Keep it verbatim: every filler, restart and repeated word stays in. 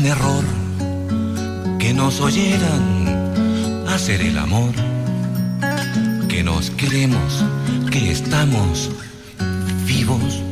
un error que nos oyeran hacer el amor, que nos queremos, que estamos vivos.